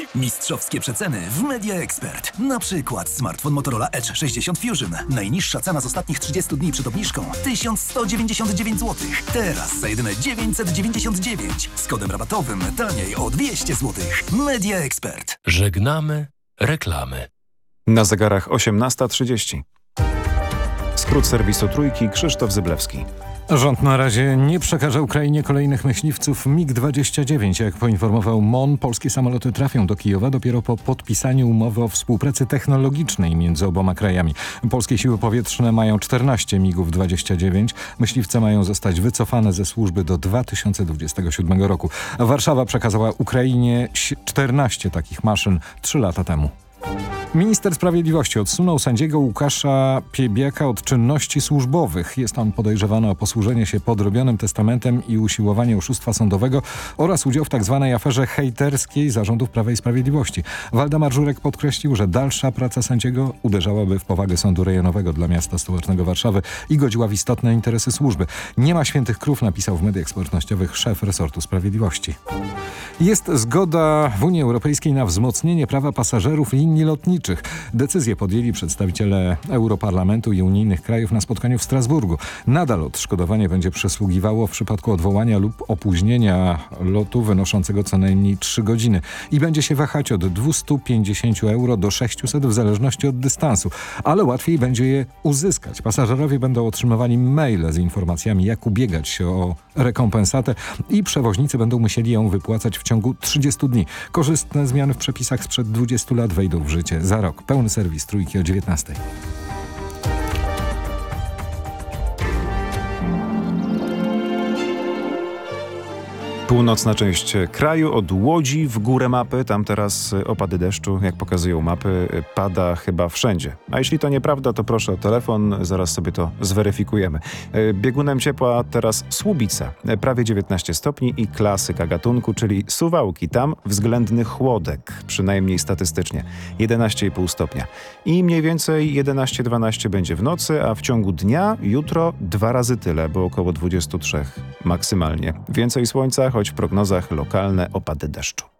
Mistrzowskie przeceny w Media Expert. Na przykład smartfon Motorola Edge 60 Fusion. Najniższa cena z ostatnich 30 dni przed obniżką 1199 zł. Teraz za jedyne 999. Z kodem rabatowym taniej o 200 zł. Media Expert. Żegnamy reklamy. Na zegarach 18:30. Skrót serwisu Trójki, Krzysztof Zyblewski. Rząd na razie nie przekaże Ukrainie kolejnych myśliwców MiG-29. Jak poinformował MON, polskie samoloty trafią do Kijowa dopiero po podpisaniu umowy o współpracy technologicznej między oboma krajami. Polskie siły powietrzne mają 14 MiG-29. Myśliwce mają zostać wycofane ze służby do 2027 roku. Warszawa przekazała Ukrainie 14 takich maszyn 3 lata temu. Minister Sprawiedliwości odsunął sędziego Łukasza Piebiaka od czynności służbowych. Jest on podejrzewany o posłużenie się podrobionym testamentem i usiłowanie oszustwa sądowego oraz udział w tzw. aferze hejterskiej zarządów Prawa i Sprawiedliwości. Waldemar Żurek podkreślił, że dalsza praca sędziego uderzałaby w powagę Sądu Rejonowego dla miasta stołecznego Warszawy i godziła w istotne interesy służby. Nie ma świętych krów, napisał w mediach społecznościowych szef resortu sprawiedliwości. Jest zgoda w Unii Europejskiej na wzmocnienie prawa pasażerów linii lotniczych. Decyzję podjęli przedstawiciele Europarlamentu i unijnych krajów na spotkaniu w Strasburgu. Nadal odszkodowanie będzie przysługiwało w przypadku odwołania lub opóźnienia lotu wynoszącego co najmniej 3 godziny i będzie się wahać od 250 euro do 600 w zależności od dystansu, ale łatwiej będzie je uzyskać. Pasażerowie będą otrzymywali maile z informacjami, jak ubiegać się o rekompensatę i przewoźnicy będą musieli ją wypłacać w ciągu 30 dni. Korzystne zmiany w przepisach sprzed 20 lat wejdą w życie za rok. Pełny serwis Trójki o 19:00. Północna część kraju, od Łodzi w górę mapy, tam teraz opady deszczu, jak pokazują mapy, pada chyba wszędzie. A jeśli to nieprawda, to proszę o telefon, zaraz sobie to zweryfikujemy. Biegunem ciepła teraz Słubica, prawie 19 stopni i klasyka gatunku, czyli Suwałki, tam względny chłodek, przynajmniej statystycznie, 11,5 stopnia. I mniej więcej 11-12 będzie w nocy, a w ciągu dnia jutro 2 razy tyle, bo około 23 maksymalnie. Więcej słońca, choć w prognozach lokalne opady deszczu.